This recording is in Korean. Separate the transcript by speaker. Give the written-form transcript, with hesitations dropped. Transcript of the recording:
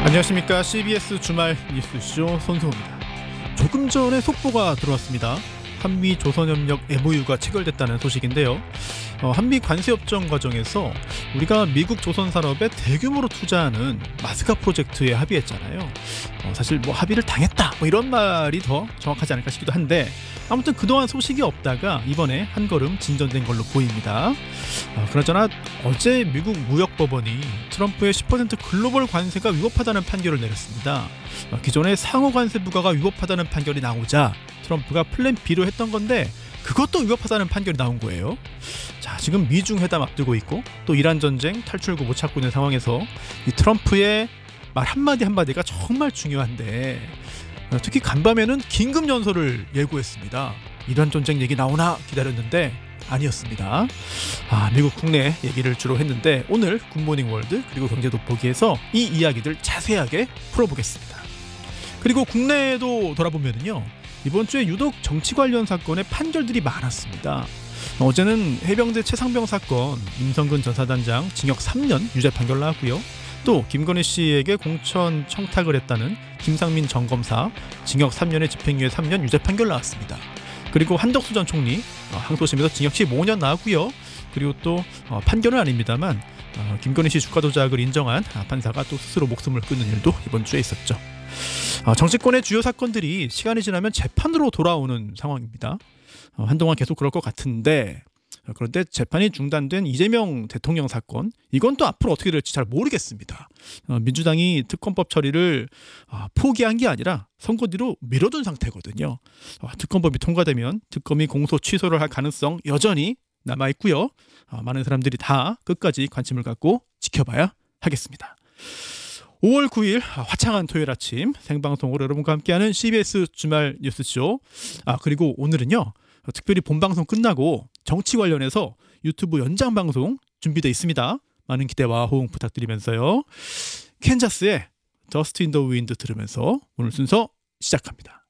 Speaker 1: 안녕하십니까. CBS 주말 뉴스쇼 손승우입니다. 조금 전에 속보가 들어왔습니다. 한미 조선협력 MOU가 체결됐다는 소식인데요. 한미 관세협정 과정에서 우리가 미국 조선산업에 대규모로 투자하는 마스카 프로젝트에 합의했잖아요. 사실 합의를 당했다 이런 말이 더 정확하지 않을까 싶기도 한데, 아무튼 그동안 소식이 없다가 이번에 한 걸음 진전된 걸로 보입니다. 그나저나 어제 미국 무역법원이 트럼프의 10% 글로벌 관세가 위법하다는 판결을 내렸습니다. 기존의 상호 관세 부과가 위법하다는 판결이 나오자 트럼프가 플랜 B로 했던 건데 그것도 위법하다는 판결이 나온 거예요. 자, 지금 미중 회담 앞두고 있고 또 이란 전쟁 탈출구 못 찾고 있는 상황에서 이 트럼프의 말 한마디 한마디가 정말 중요한데, 특히 간밤에는 긴급 연설을 예고했습니다. 이란 전쟁 얘기 나오나 기다렸는데 아니었습니다. 미국 국내 얘기를 주로 했는데 오늘 굿모닝 월드 그리고 경제 돋보기에서 이 이야기들 자세하게 풀어보겠습니다. 그리고 국내에도 돌아보면요, 이번 주에 유독 정치 관련 사건에 판결들이 많았습니다. 어제는 해병대 최상병 사건 임성근 전 사단장 징역 3년 유죄 판결 나왔고요. 또 김건희 씨에게 공천 청탁을 했다는 김상민 전 검사 징역 3년에 집행유예 3년 유죄 판결 나왔습니다. 그리고 한덕수 전 총리 항소심에서 징역 15년 나왔고요. 그리고 또 판결은 아닙니다만 김건희 씨 주가 조작을 인정한 판사가 또 스스로 목숨을 끊는 일도 이번 주에 있었죠. 정치권의 주요 사건들이 시간이 지나면 재판으로 돌아오는 상황입니다. 한동안 계속 그럴 것 같은데, 그런데 재판이 중단된 이재명 대통령 사건, 이건 또 앞으로 어떻게 될지 잘 모르겠습니다. 민주당이 특검법 처리를 포기한 게 아니라 선거 뒤로 미뤄둔 상태거든요. 특검법이 통과되면 특검이 공소 취소를 할 가능성 여전히 남아있고요. 많은 사람들이 다 끝까지 관심을 갖고 지켜봐야 하겠습니다. 5월 9일 화창한 토요일 아침 생방송으로 여러분과 함께하는 CBS 주말 뉴스쇼. 그리고 오늘은요, 특별히 본방송 끝나고 정치 관련해서 유튜브 연장 방송 준비되어 있습니다. 많은 기대와 호응 부탁드리면서요, 캔자스의 Dust in the Wind 들으면서 오늘 순서 시작합니다.